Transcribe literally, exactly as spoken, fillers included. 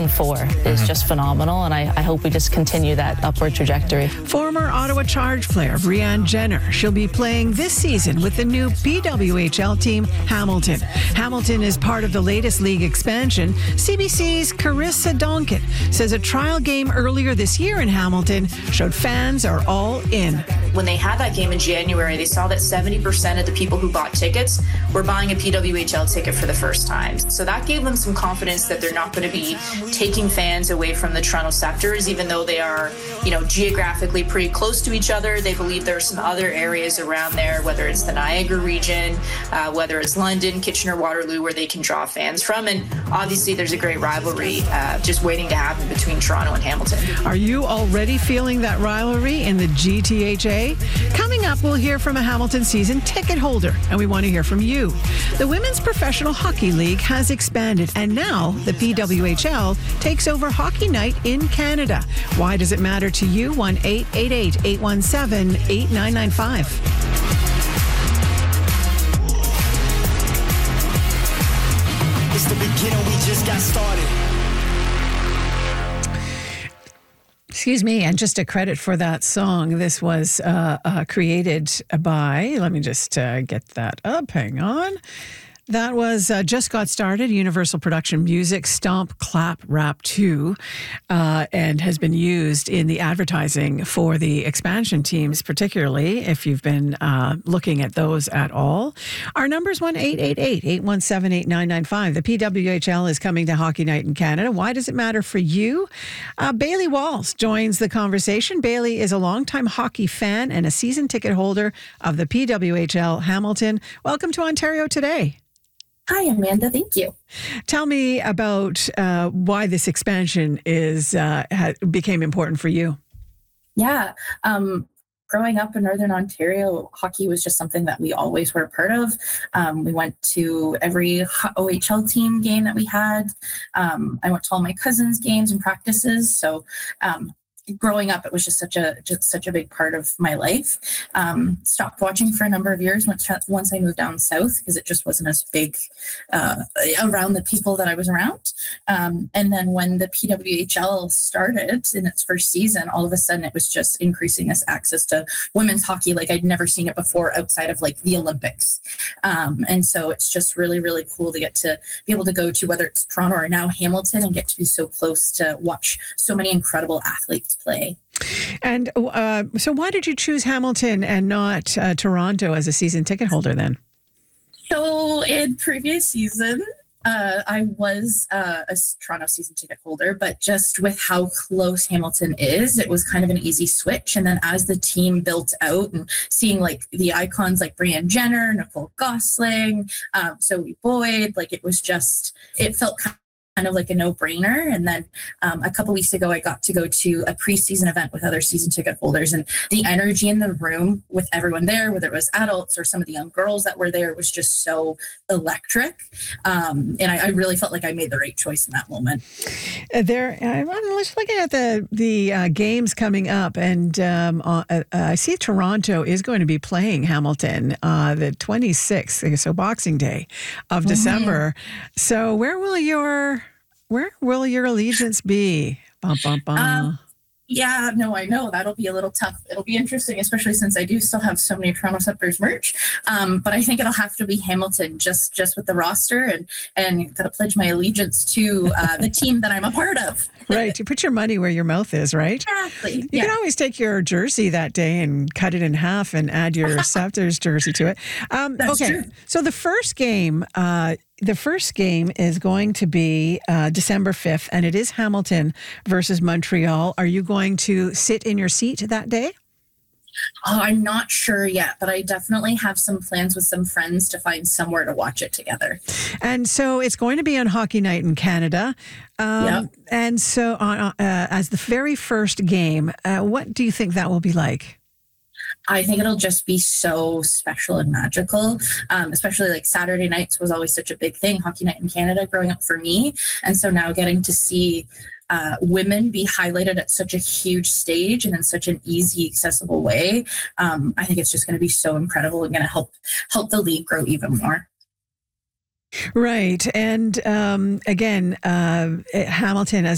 Game Four is just phenomenal, and I, I hope we just continue that upward trajectory. Former Ottawa Charge player Brianne Jenner. She'll be playing this season with the new P W H L team, Hamilton. Hamilton is part of the latest league expansion. C B C's Carissa Donkin says a trial game earlier this year in Hamilton showed fans are all in. When they had that game in January, they saw that seventy percent of the people who bought tickets were buying a P W H L ticket for the first time. So that gave them some confidence that they're not going to be taking fans away from the Toronto sectors, even though they are, you know, geographically pretty close to each other. They believe there are some other areas around there, whether it's the Niagara region, uh, whether it's London, Kitchener, Waterloo, where they can draw fans from. And obviously there's a great rivalry uh, just waiting to happen between Toronto and Hamilton. Are you already feeling that rivalry in the G T H A? Coming up, we'll hear from a Hamilton season ticket holder, and we want to hear from you. The Women's Professional Hockey League has expanded, and now the P W H L takes over Hockey Night in Canada. Why does it matter to you? one eight eight eight, eight one seven, eight nine nine five. It's the beginning, we just got started. Excuse me, and just a credit for that song. This was uh, uh, created by, let me just uh, get that up, hang on. That was uh, Just Got Started, Universal Production Music, Stomp, Clap, Rap two, uh, and has been used in the advertising for the expansion teams, particularly if you've been uh, looking at those at all. Our number is one eight eight eight, eight one seven, eight nine nine five. The P W H L is coming to Hockey Night in Canada. Why does it matter for you? Uh, Bailey Walls joins the conversation. Bailey is a longtime hockey fan and a season ticket holder of the P W H L Hamilton. Welcome to Ontario Today. Hi, Amanda. Thank you. Tell me about uh, why this expansion is uh, ha- became important for you. Yeah. Um, growing up in Northern Ontario, hockey was just something that we always were a part of. Um, we went to every O H L team game that we had. Um, I went to all my cousins' games and practices. So um, growing up, it was just such a just such a big part of my life. Um, stopped watching for a number of years once once I moved down south because it just wasn't as big uh, around the people that I was around. Um, and then when the P W H L started in its first season, all of a sudden it was just increasing this access to women's hockey like I'd never seen it before outside of like the Olympics. Um, and so it's just really, really cool to get to be able to go to whether it's Toronto or now Hamilton and get to be so close to watch so many incredible athletes play. And uh, so why did you choose Hamilton and not uh, Toronto as a season ticket holder then? So in previous season, uh, I was uh, a Toronto season ticket holder, but just with how close Hamilton is, it was kind of an easy switch. And then as the team built out and seeing like the icons like Brianne Jenner, Nicole Gosling, um, Zoe Boyd, like it was just, it felt kind of kind of like a no-brainer. And then um, a couple weeks ago, I got to go to a preseason event with other season ticket holders, and the energy in the room with everyone there, whether it was adults or some of the young girls that were there, was just so electric. Um, and I, I really felt like I made the right choice in that moment. Uh, there, I'm just looking at the the uh, games coming up, and um, uh, uh, I see Toronto is going to be playing Hamilton uh, the twenty-sixth, so Boxing Day of mm-hmm. December. So where will your Where will your allegiance be? Bum, bum, bum. Um, yeah, no, I know that'll be a little tough. It'll be interesting, especially since I do still have so many Toronto Scepters merch. Um, but I think it'll have to be Hamilton, just just with the roster, and and gotta pledge my allegiance to uh, the team that I'm a part of. Right, you put your money where your mouth is, right? Exactly. You yeah. can always take your jersey that day and cut it in half and add your Scepters jersey to it. Um, That's okay, true. so the first game. Uh, The first game is going to be uh, December fifth, and it is Hamilton versus Montreal. Are you going to sit in your seat that day? Oh, I'm not sure yet, but I definitely have some plans with some friends to find somewhere to watch it together. And so it's going to be on Hockey Night in Canada. Um, yep. And so uh, uh, as the very first game, uh, what do you think that will be like? I think it'll just be so special and magical, um, especially like Saturday nights was always such a big thing, Hockey Night in Canada growing up for me. And so now getting to see uh, women be highlighted at such a huge stage and in such an easy, accessible way, um, I think it's just going to be so incredible and going to help help the league grow even more. Right. And um, again, uh, Hamilton, as